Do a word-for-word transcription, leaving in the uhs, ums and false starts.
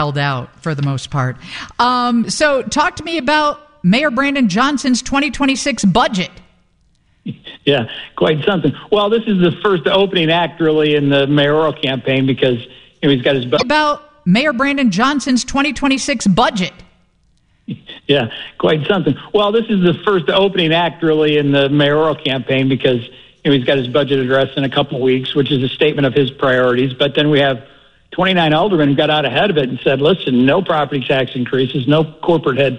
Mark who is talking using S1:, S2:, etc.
S1: held out for the most part. Um, so talk to me about Mayor Brandon Johnson's twenty twenty-six budget.
S2: Yeah, quite something. Well, this is the first opening act really in the mayoral campaign because you know, he's got his budget.
S1: About Mayor Brandon Johnson's twenty twenty-six budget.
S2: Yeah, quite something. Well, this is the first opening act really in the mayoral campaign because you know, he's got his budget address in a couple of weeks, which is a statement of his priorities. But then we have twenty-nine aldermen who got out ahead of it and said, listen, no property tax increases, no corporate head